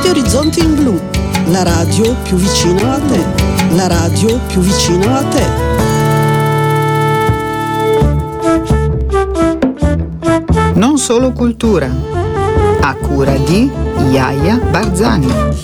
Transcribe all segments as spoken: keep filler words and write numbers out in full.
Tutti orizzonti in blu, la radio più vicina a te, la radio più vicina a te. Non solo cultura, a cura di Iaia Barzani.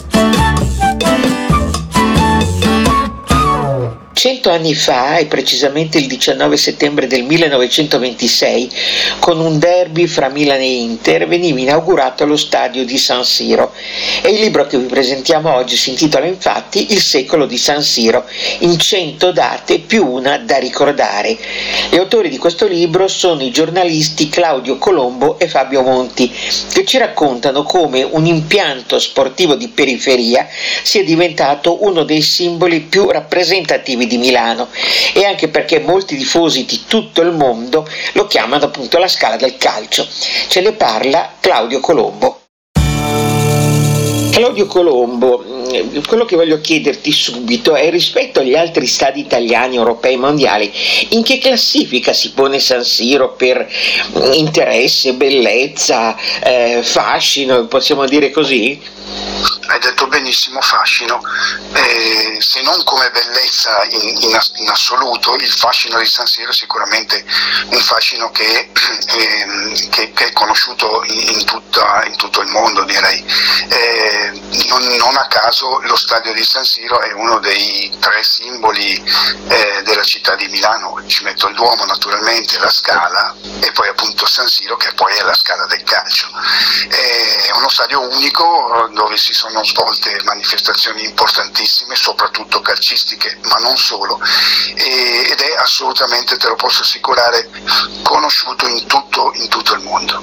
Cento anni fa, e precisamente il diciannove settembre del millenovecentoventisei, con un derby fra Milan e Inter, veniva inaugurato lo stadio di San Siro, e il libro che vi presentiamo oggi si intitola infatti Il secolo di San Siro, in cento date più una da ricordare. Gli autori di questo libro sono i giornalisti Claudio Colombo e Fabio Monti, che ci raccontano come un impianto sportivo di periferia sia diventato uno dei simboli più rappresentativi di Milano, e anche perché molti tifosi di tutto il mondo lo chiamano appunto la Scala del calcio. Ce ne parla Claudio Colombo. Claudio Colombo, quello che voglio chiederti subito è, rispetto agli altri stadi italiani, europei, mondiali, in che classifica si pone San Siro per interesse, bellezza, eh, fascino, possiamo dire così? Hai detto benissimo, fascino, eh, se non come bellezza in, in, in assoluto, il fascino di San Siro è sicuramente un fascino che, eh, che, che è conosciuto in, in, tutta, in tutto il mondo, direi. Eh, non, non a caso lo stadio di San Siro è uno dei tre simboli eh, della città di Milano. Ci metto il Duomo naturalmente, la Scala e poi appunto San Siro, che poi è la Scala del calcio. È uno stadio unico dove si sono svolte manifestazioni importantissime, soprattutto calcistiche, ma non solo, e, ed è assolutamente, te lo posso assicurare, conosciuto in tutto, in tutto il mondo.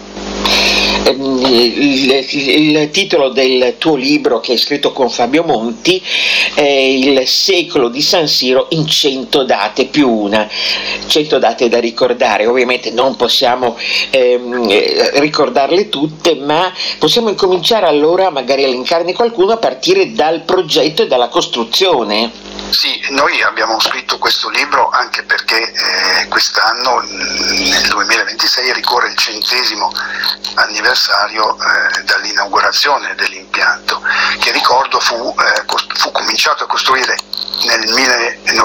Il, il, il titolo del tuo libro, che hai scritto con Fabio Monti, è Il secolo di San Siro in cento date più una, cento date da ricordare. Ovviamente non possiamo ehm, ricordarle tutte, ma possiamo incominciare allora magari a elencarne qualcuno a partire dal progetto e dalla costruzione. Sì, noi abbiamo scritto questo libro anche perché eh, quest'anno, nel duemilaventisei, ricorre il centesimo anniversario eh, dall'inaugurazione dell'impianto, che ricordo fu, eh, cost- fu cominciato a costruire nel